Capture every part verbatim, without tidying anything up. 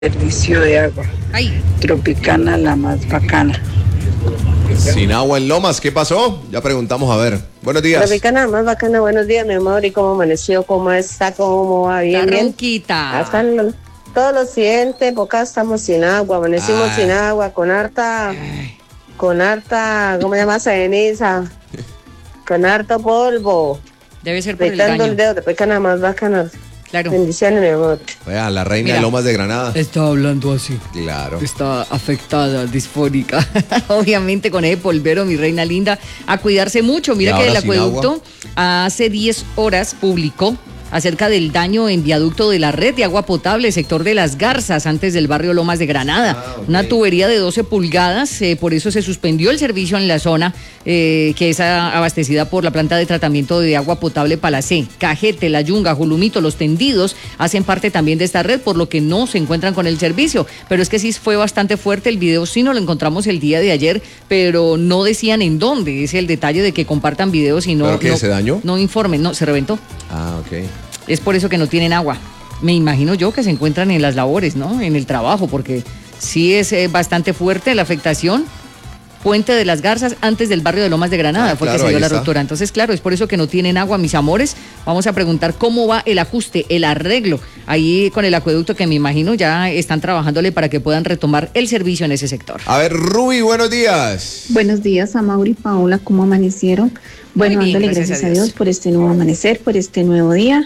servicio de agua. Ay. Tropicana, la más bacana. Sin agua en Lomas, ¿qué pasó? Ya preguntamos, a ver. Buenos días. Tropicana, más bacana, buenos días, mi amor. ¿Y cómo amaneció? ¿Cómo está? ¿Cómo va? Bien, bien. Ronquita. Hasta lo- todos los siguientes, porque acá estamos sin agua, amanecimos Ay. sin agua, con harta, con harta, ¿cómo se llama? Ceniza, con harto polvo. Debe ser por el Gritando el daño. dedo, Tropicana, más bacana. Claro. Bendiciones, mi amor. Vea, la reina Mira. de Lomas de Granada. Está hablando así. Claro. Está afectada, disfónica. Obviamente con ese polvero, mi reina linda, a cuidarse mucho. Mira Y que el ahora sin acueducto hace diez horas publicó acerca del daño en viaducto de la red de agua potable, sector de Las Garzas, antes del barrio Lomas de Granada. Ah, ok. Una tubería de doce pulgadas, eh, por eso se suspendió el servicio en la zona, eh, que es a- abastecida por la planta de tratamiento de agua potable Palacé. Cajete, La Yunga, Julumito, Los Tendidos hacen parte también de esta red, por lo que no se encuentran con el servicio. Pero es que sí fue bastante fuerte el video, sí no lo encontramos el día de ayer, pero no decían en dónde. Es el detalle de que compartan videos y no... ¿Pero qué, no, se dañó? No informen, no, se reventó. Ah, ok. Es por eso que no tienen agua. Me imagino yo que se encuentran en las labores, ¿no? En el trabajo, porque sí es eh, bastante fuerte la afectación. Puente de las Garzas, antes del barrio de Lomas de Granada, Ah, fue claro, que se dio ahí la está. ruptura. Entonces, claro, es por eso que no tienen agua, mis amores. Vamos a preguntar cómo va el ajuste, el arreglo, ahí con el acueducto, que me imagino ya están trabajándole para que puedan retomar el servicio en ese sector. A ver, Ruby, buenos días. Buenos días a Mauri y Paola, ¿cómo amanecieron? Bueno, Muy bien, dándole gracias gracias, a a Dios. Dios por este nuevo amanecer, por este nuevo día.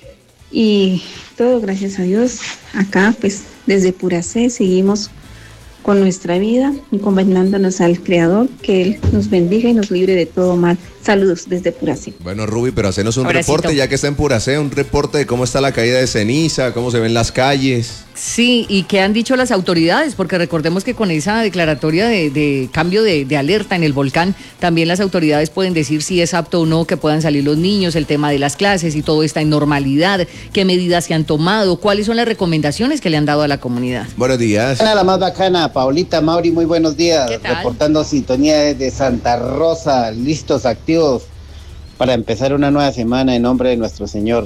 Y todo gracias a Dios. Acá, pues, desde Puracé seguimos con nuestra vida, encomendándonos al Creador, que Él nos bendiga y nos libre de todo mal. Saludos desde Puracé. Bueno, Ruby, pero hacenos un Abracito. reporte, ya que está en Puracé, un reporte de cómo está la caída de ceniza, cómo se ven las calles. Sí, y qué han dicho las autoridades, porque recordemos que con esa declaratoria de, de cambio de, de alerta en el volcán, también las autoridades pueden decir si es apto o no que puedan salir los niños, el tema de las clases y todo está en normalidad, qué medidas se han tomado, cuáles son las recomendaciones que le han dado a la comunidad. Buenos días. La más bacana, Paulita, Mauri, muy buenos días. ¿Qué tal? Reportando sintonía desde Santa Rosa, listos, activos para empezar una nueva semana en nombre de nuestro Señor.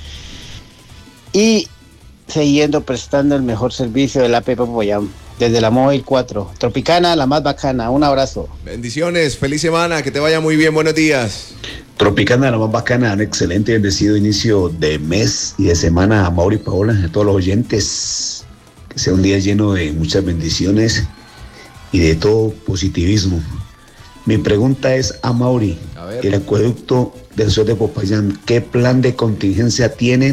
Y siguiendo prestando el mejor servicio del A P P Popoyam, desde la Móvil cuatro. Tropicana, la más bacana. Un abrazo. Bendiciones, feliz semana, que te vaya muy bien, buenos días. Tropicana, la más bacana, un excelente y bendecido inicio de mes y de semana a Mauri y Paola, a todos los oyentes. Que sea un día lleno de muchas bendiciones y de todo positivismo. Mi pregunta es a Mauri, A ver. el acueducto del sur de Popayán, ¿qué plan de contingencia tienen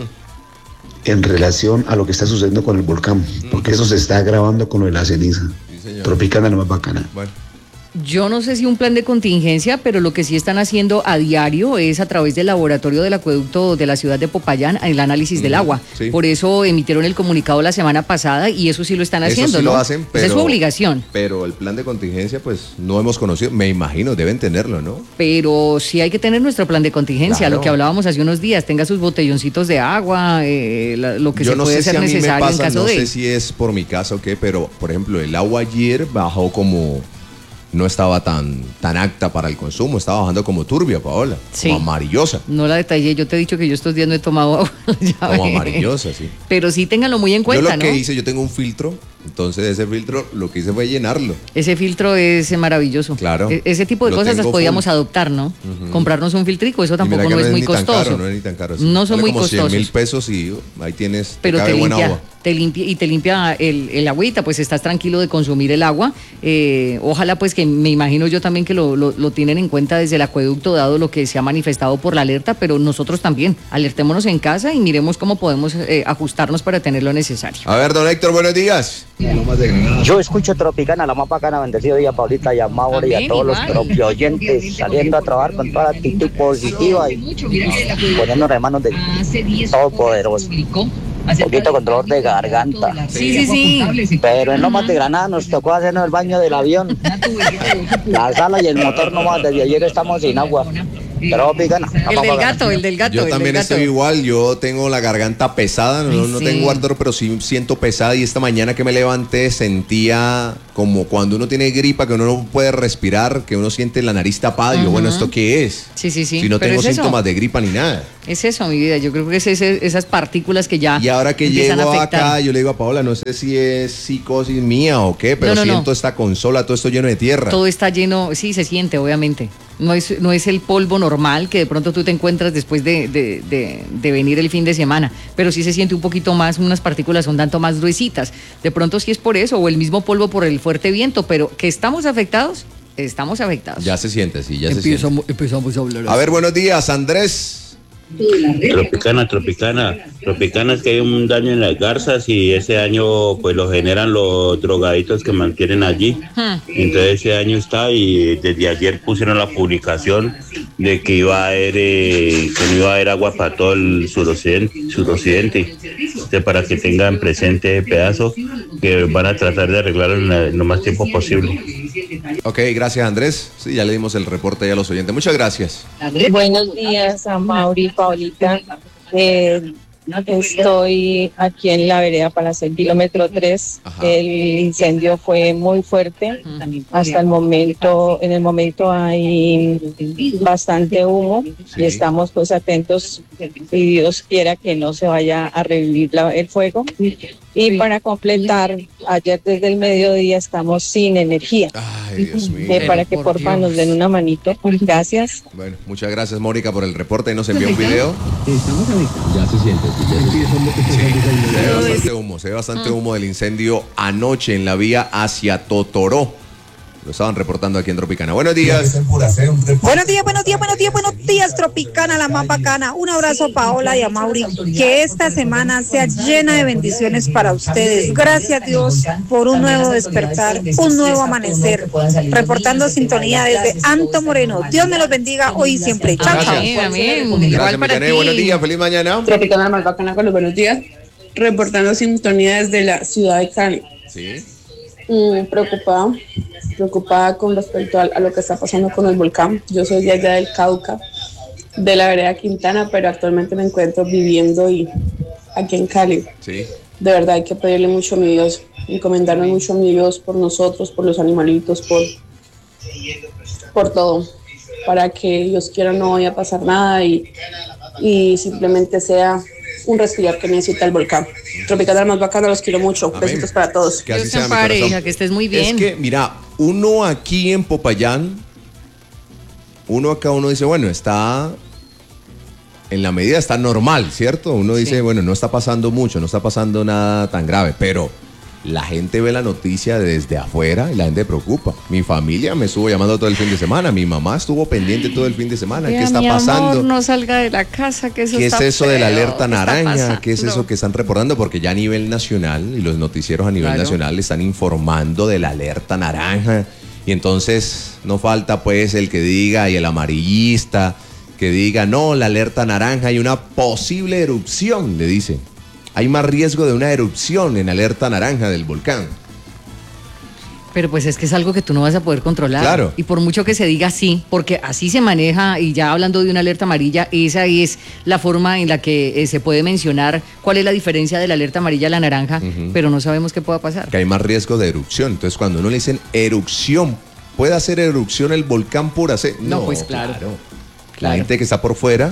Mm, en relación a lo que está sucediendo con el volcán? Porque eso se está agravando con lo de la ceniza. sí, señor. Tropicana, la más bacana. Bueno, Yo no sé si un plan de contingencia, pero lo que sí están haciendo a diario es a través del laboratorio del acueducto de la ciudad de Popayán el análisis del Mm, agua. sí. Por eso emitieron el comunicado la semana pasada y eso sí lo están eso haciendo, sí ¿no? lo hacen, Esa pero... es su obligación. Pero el plan de contingencia, pues, no hemos conocido. Me imagino, deben tenerlo, ¿no? Pero sí hay que tener nuestro plan de contingencia, Claro. lo que hablábamos hace unos días, tenga sus botelloncitos de agua, eh, la- lo que Yo se no puede sé si ser a mí me necesario pasa, en caso no de... sé si es por mi casa o qué, pero, por ejemplo, el agua ayer bajó como... No estaba tan, tan apta para el consumo, estaba bajando como turbia, Paola. Sí. Como amarillosa. No la detallé, yo te he dicho que yo estos días no he tomado agua. ya Como ve. amarillosa, sí. Pero sí ténganlo muy en Yo cuenta, lo ¿no? que hice, yo tengo un filtro, entonces ese filtro lo que hice fue llenarlo. Ese filtro es eh, maravilloso. Claro. E- ese tipo de Lo cosas las tengo podíamos full. adoptar, ¿no? Ujú. Comprarnos un filtrico, eso Y mira tampoco que no es muy ni tan costoso. caro, no es ni tan caro. sí. No son Vale muy como cien mil costosos. pesos y uh, ahí tienes, Pero te te cabe buena limpia, agua. te limpia y te limpia el, el agüita, pues estás tranquilo de consumir el agua. Eh, ojalá pues que me imagino yo también que lo, lo, lo tienen en cuenta desde el acueducto, dado lo que se ha manifestado por la alerta, pero nosotros también, alertémonos en casa y miremos cómo podemos eh, ajustarnos para tener lo necesario. A ver, don Héctor, buenos días. Yo escucho Tropicana, la más bacana, bendecido día, Paulita y a Mauri y Amén, a todos los igual. tropioyentes saliendo a trabajar con toda actitud positiva y poniéndonos en manos de Todopoderoso. Un poquito con dolor de garganta. Sí, sí, sí. Pero en Lomas de Granada nos tocó hacernos el baño del avión. La sala y el motor nomás, desde ayer estamos sin agua. Tropicana. la El más del bacana. gato, el del gato. Yo el del también gato. estoy igual, yo tengo la garganta pesada, no, Ay, no sí. tengo ardor, pero sí siento pesada y esta mañana que me levanté sentía como cuando uno tiene gripa, que uno no puede respirar, que uno siente la nariz tapada, y yo, bueno, ¿esto qué es? Sí, sí, sí. Si no Pero tengo es eso. síntomas de gripa ni nada. Es eso, mi vida. Yo creo que es ese- esas partículas que ya Y ahora que empiezan llego a afectar. acá, yo le digo a Paola, no sé si es psicosis mía o qué, pero No, no, no. siento esta consola, todo esto lleno de tierra. Todo está lleno, sí, se siente, obviamente. No es, no es el polvo normal que de pronto tú te encuentras después de, de, de- de venir el fin de semana, pero sí se siente un poquito más, unas partículas un tanto más gruesitas. De pronto sí es por eso, o el mismo polvo por el fuerte viento, pero que estamos afectados, estamos afectados. Ya se siente, sí, ya se siente. Empezamos, empezamos a hablar. A ver, buenos días, Andrés. Tropicana, Tropicana. Tropicana es que hay un daño en las garzas y ese daño pues lo generan los drogaditos que mantienen allí. Hmm. Entonces ese daño está y desde ayer pusieron la publicación de que iba a haber, eh, que no iba a haber agua para todo el suroccidente, suroccidente. Entonces, para que tengan presente ese pedazo que van a tratar de arreglarlo en, la- en lo más tiempo posible. Ok, gracias, Andrés. Sí, ya le dimos el reporte ya a los oyentes. Muchas gracias. Buenos días a Mauri y Paulita. Eh, estoy aquí en la vereda Palacé, kilómetro tres. El incendio fue muy fuerte. Hasta el momento, en el momento hay bastante humo y estamos pues atentos y Dios quiera que no se vaya a revivir la- el fuego. Y para completar, ayer desde el mediodía estamos sin energía. Ay, Dios mío. Eh, para que porfa nos den una manito. Gracias. Bueno, muchas gracias, Mónica, por el reporte. Y nos envió un video. Ya se siente, ya se siente. Se ve bastante humo, se ve bastante humo del incendio anoche en la vía hacia Totoró. Lo estaban reportando aquí en Tropicana. Buenos días. Buenos días, buenos días, buenos días, buenos días, Tropicana, la más bacana. Un abrazo a Paola y a Mauri. Que esta semana sea llena de bendiciones para ustedes. Gracias Dios por un nuevo despertar, un nuevo amanecer. Reportando sintonía desde Anto Moreno. Dios me los bendiga hoy y siempre. Chao, chao. Amén, amén. Gracias, Igual para Micané. ti. Buenos días, feliz mañana. Tropicana, la más bacana con los buenos días. Reportando sintonía desde la ciudad de Cali. Sí. Mm, preocupada, preocupada con respecto a, a lo que está pasando con el volcán. Yo soy de allá del Cauca, de la vereda Quintana, pero actualmente me encuentro viviendo y aquí en Cali. Sí. De verdad hay que pedirle mucho a mi Dios, encomendarme mucho a mi Dios por nosotros, por los animalitos, por, por todo, para que Dios quiera no vaya a pasar nada y, y simplemente sea un respirar que necesita el volcán. Tropicana, la más bacana, los quiero mucho. Amén. Besitos para todos. Que así Dios te sea, mi ampare, corazón. hija, que estés muy bien. Es que, mira, uno aquí en Popayán, uno acá, uno dice, bueno, está, en la medida está normal, ¿cierto? Uno dice, bueno, no está pasando mucho, no está pasando nada tan grave, pero la gente ve la noticia desde afuera y la gente preocupa. Mi familia me estuvo llamando todo el fin de semana, mi mamá estuvo pendiente todo el fin de semana, ¿qué Vea, está mi pasando? amor, no salga de la casa, que eso ¿Qué es está eso de la feo, alerta ¿qué está naranja? ¿Qué es pasando? eso que están reportando? Porque ya a nivel nacional, y los noticieros a nivel Claro. nacional están informando de la alerta naranja. Y entonces no falta pues el que diga, y el amarillista, que diga, no, la alerta naranja hay una posible erupción, le dicen. Hay más riesgo de una erupción en alerta naranja del volcán. Pero pues es que es algo que tú no vas a poder controlar. Claro. Y por mucho que se diga sí, porque así se maneja, y ya hablando de una alerta amarilla, esa es la forma en la que eh, se puede mencionar cuál es la diferencia de la alerta amarilla a la naranja, Ujú. pero no sabemos qué pueda pasar. Que hay más riesgo de erupción. Entonces cuando uno le dicen erupción, ¿puede hacer erupción el volcán Puracé? No, pues claro. La Claro. gente que está por fuera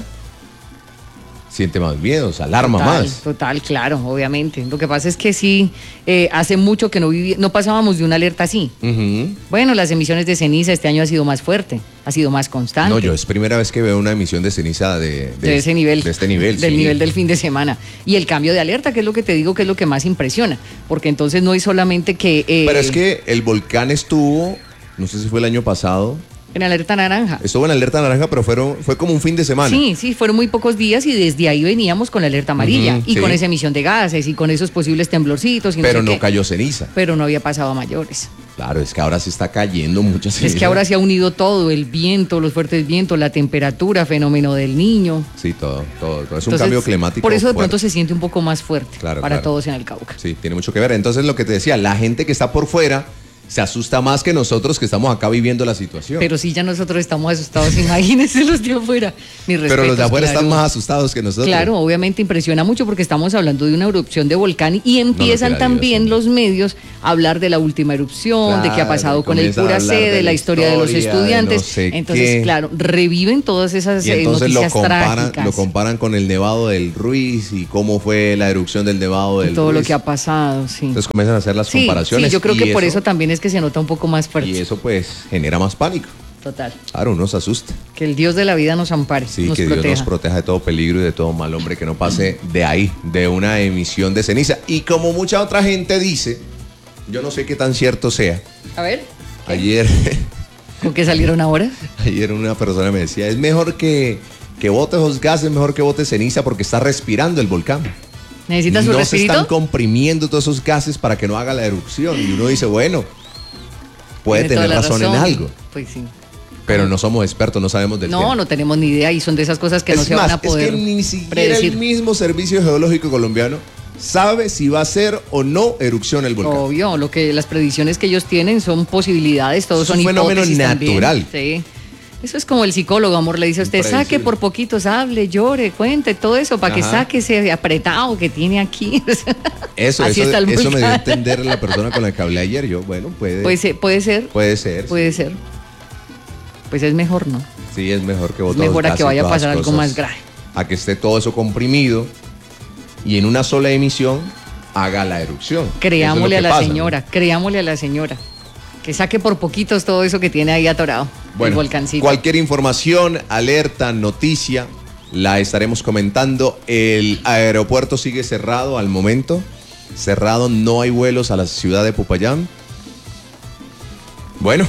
siente más miedo, se alarma Total, más. Total, claro, obviamente. Lo que pasa es que sí, eh, hace mucho que no viví, no pasábamos de una alerta así. Ujú. Bueno, las emisiones de ceniza este año ha sido más fuerte, ha sido más constante. No, yo es primera vez que veo una emisión de ceniza de, de, de ese nivel. De este nivel, Del sí. nivel del fin de semana. Y el cambio de alerta, que es lo que te digo que es lo que más impresiona. Porque entonces no es solamente que... eh, Pero es que el volcán estuvo, no sé si fue el año pasado, en alerta naranja. estuvo en alerta naranja, pero fueron, fue como un fin de semana. Sí, sí, fueron muy pocos días y desde ahí veníamos con la alerta amarilla. Ujú, y sí. con esa emisión de gases y con esos posibles temblorcitos. Y no Pero sé no qué. cayó ceniza. Pero no había pasado a mayores. Claro, es que ahora se está cayendo mucha ceniza. Es que ahora se ha unido todo, el viento, los fuertes vientos, la temperatura, fenómeno del niño. Sí, todo, todo. todo. Es un Entonces, cambio climático Por eso de fuerte. pronto se siente un poco más fuerte Claro, para claro. todos en el Cauca. Sí, tiene mucho que ver. Entonces lo que te decía, la gente que está por fuera se asusta más que nosotros que estamos acá viviendo la situación. Pero si ya nosotros estamos asustados, imagínense los de afuera. Mis respetos, Pero los de afuera claro. están más asustados que nosotros. Claro, obviamente impresiona mucho porque estamos hablando de una erupción de volcán y empiezan no, no también los medios a hablar de la última erupción, Claro, de qué ha pasado con el comienzan a Pura hablar C, de de la la historia de los historia, de estudiantes. no sé Entonces, qué. claro, reviven todas esas Y eh, entonces lo noticias comparan, trágicas. lo comparan con el Nevado del Ruiz y cómo fue la erupción del Nevado del todo Ruiz. lo que ha pasado, sí. Entonces comienzan a hacer las Sí, comparaciones. sí, yo creo y que por eso- eso también es que se nota un poco más fuerte. Y eso pues genera más pánico. Total. Claro, uno se asusta. Que el Dios de la vida nos ampare, Sí, nos que proteja. Dios nos proteja de todo peligro y de todo mal hombre, que no pase de ahí, de una emisión de ceniza. Y como mucha otra gente dice, yo no sé qué tan cierto sea. A ver, Ayer, ¿con qué salieron ahora? ayer una persona me decía, es mejor que, que bote esos gases, mejor que bote ceniza porque está respirando el volcán. ¿Necesitas su No se respirito? están comprimiendo todos esos gases para que no haga la erupción. Y uno dice, bueno, puede Tiene toda tener la razón, en algo. Pues sí. Pero no somos expertos, no sabemos del No, tema. no tenemos ni idea y son de esas cosas que no Es se más, van a poder es que ni siquiera predecir. el mismo Servicio Geológico Colombiano sabe si va a ser o no erupción el volcán. Obvio, lo que las predicciones que ellos tienen son posibilidades, todos Es son un fenómeno hipótesis también. natural. Sí. Eso es como el psicólogo, amor, le dice a usted, Impredecible. saque por poquitos, hable, llore, cuente, todo eso, para que Ajá. saque ese apretado que tiene aquí. Eso, Así eso, está el eso me dio a volcán. entender la persona con la que hablé ayer. Yo, bueno, puede, Puede ser, puede ser, puede ser. puede ser. Pues es mejor, ¿no? Sí, es mejor que Es botar mejor a los que gases y vaya a todas pasar las algo cosas, más grave. A que esté todo eso comprimido y en una sola emisión haga la erupción. Creámosle Eso a es lo la que pasa, ¿no? señora, creámosle a la señora. Que saque por poquitos todo eso que tiene ahí atorado. el Bueno, volcancito. cualquier información, alerta, noticia, la estaremos comentando. El aeropuerto sigue cerrado al momento. Cerrado, no hay vuelos a la ciudad de Popayán. Bueno,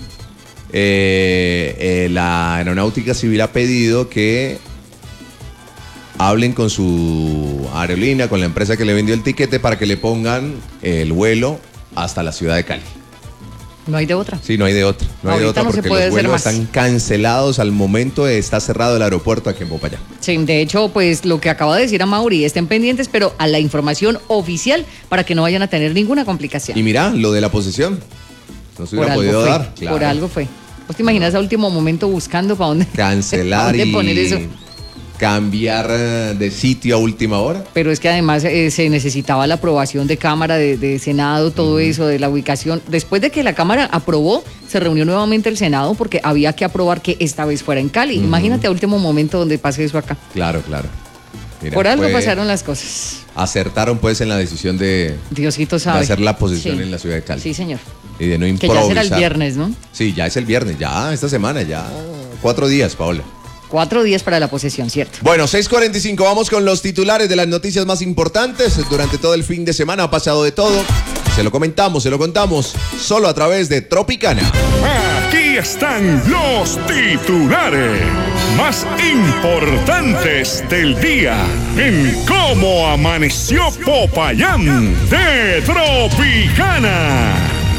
eh, eh, la Aeronáutica Civil ha pedido que hablen con su aerolínea, con la empresa que le vendió el tiquete para que le pongan el vuelo hasta la ciudad de Cali. No hay de otra. Sí, no hay de otra. No hay de Ahorita otra no se porque puede los hacer vuelos más. están cancelados al momento de estar cerrado el aeropuerto aquí en Popayán. Sí, de hecho, pues lo que acaba de decir a Mauri, estén pendientes, pero a la información oficial para que no vayan a tener ninguna complicación. Y mira, lo de la posesión. No se por hubiera algo podido fue, dar. Claro. por algo fue. ¿Vos te imaginas a último momento buscando para dónde, Cancelar para dónde y poner eso? cambiar eh, de sitio a última hora. Pero es que además eh, se necesitaba la aprobación de Cámara, de, de Senado, todo eso, de la ubicación. Después de que la Cámara aprobó, se reunió nuevamente el Senado porque había que aprobar que esta vez fuera en Cali. Ujú. Imagínate a último momento donde pase eso acá. Claro, claro. Mira, Por algo fue- pasaron las cosas. Acertaron pues en la decisión de, Diosito de sabe. hacer la posesión Sí. en la ciudad de Cali. Sí, señor. Y de no Que improvisar. ya será el viernes, ¿no? Sí, ya es el viernes, ya esta semana, ya cuatro días, Paola. Cuatro días para la posesión, ¿cierto? Bueno, seis cuarenta y cinco, vamos con los titulares de las noticias más importantes. Durante todo el fin de semana ha pasado de todo. Se lo comentamos, se lo contamos, solo a través de Tropicana. Aquí están los titulares más importantes del día en Cómo Amaneció Popayán de Tropicana.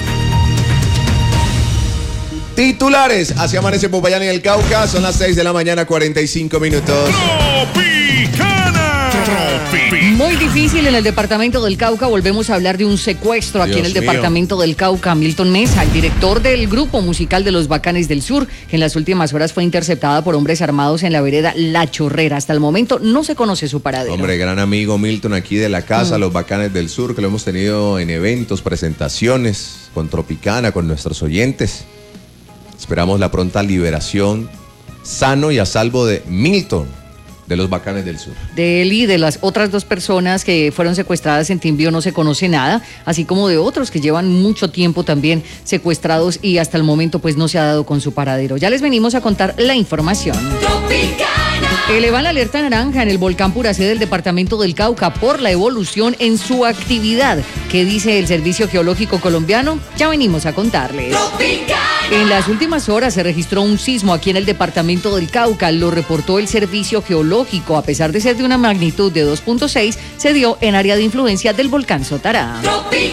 Titulares, así amanece Popayán y el Cauca, son las seis de la mañana, cuarenta y cinco minutos. Tropicana. Muy difícil en el departamento del Cauca. Volvemos a hablar de un secuestro aquí Dios en el mío. departamento del Cauca. Milton Mesa, el director del grupo musical de los Bacanes del Sur, que en las últimas horas fue interceptada por hombres armados en la vereda La Chorrera. Hasta el momento no se conoce su paradero. Hombre, gran amigo Milton aquí de la casa, Mm. los Bacanes del Sur, que lo hemos tenido en eventos, presentaciones, con Tropicana, con nuestros oyentes. Esperamos la pronta liberación, sano y a salvo de Milton, de los Bacanes del Sur. De él y de las otras dos personas que fueron secuestradas en Timbío no se conoce nada, así como de otros que llevan mucho tiempo también secuestrados y hasta el momento pues no se ha dado con su paradero. Ya les venimos a contar la información. Elevan la alerta naranja en el volcán Pura C del departamento del Cauca por la evolución en su actividad. ¿Qué dice el Servicio Geológico Colombiano? Ya venimos a contarles. En las últimas horas se registró un sismo aquí en el departamento del Cauca, lo reportó el Servicio Geológico. A pesar de ser de una magnitud de dos punto seis, se dio en área de influencia del volcán Sotará.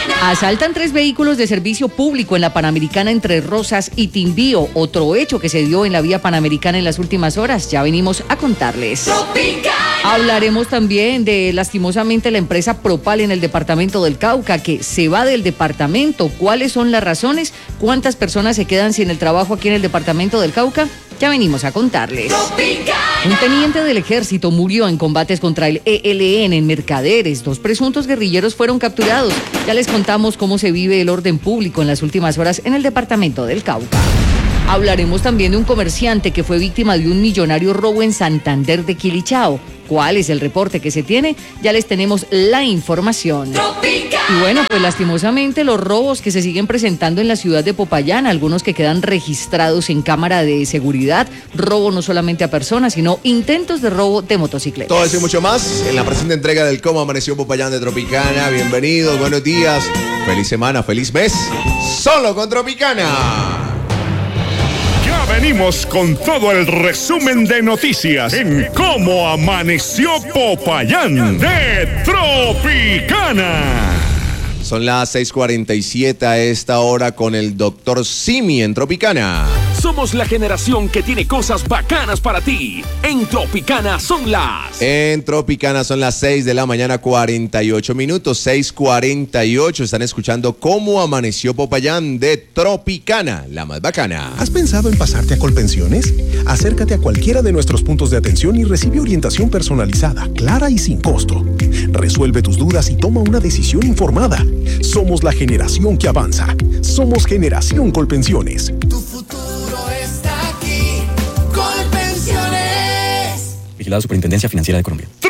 Asaltan tres vehículos de servicio público en la Panamericana entre Rosas y Timbío. Otro hecho que se dio en la vía Panamericana en las últimas horas. Ya venimos a contarles. Tropicana. Hablaremos también de, lastimosamente, la empresa Propal en el departamento del Cauca, que se va del departamento. ¿Cuáles son las razones? ¿Cuántas personas se quedan sin el trabajo aquí en el departamento del Cauca? Ya venimos a contarles. Tropicana. Un teniente del ejército murió en combates contra el E L N en Mercaderes. Dos presuntos guerrilleros fueron capturados. Ya les contamos cómo se vive el orden público en las últimas horas en el departamento del Cauca. Hablaremos también de un comerciante que fue víctima de un millonario robo en Santander de Quilichao. ¿Cuál es el reporte que se tiene? Ya les tenemos la información. Tropicana. Y bueno, pues lastimosamente los robos que se siguen presentando en la ciudad de Popayán, algunos que quedan registrados en cámara de seguridad, robo no solamente a personas, sino intentos de robo de motocicletas. Todo eso y mucho más en la presente entrega del Cómo Amaneció Popayán de Tropicana. Bienvenidos, buenos días, feliz semana, feliz mes, solo con Tropicana. Ya venimos con todo el resumen de noticias en Cómo Amaneció Popayán de Tropicana. Son las seis cuarenta y siete a esta hora con el doctor Simi en Tropicana. Somos la generación que tiene cosas bacanas para ti. En Tropicana son las... En Tropicana son las seis de la mañana, cuarenta y ocho minutos. seis cuarenta y ocho. Están escuchando Cómo Amaneció Popayán de Tropicana, la más bacana. ¿Has pensado en pasarte a Colpensiones? Acércate a cualquiera de nuestros puntos de atención y recibe orientación personalizada, clara y sin costo. Resuelve tus dudas y toma una decisión informada. Somos la generación que avanza. Somos Generación Colpensiones. Tu futuro está aquí. Colpensiones. Vigilado Superintendencia Financiera de Colombia.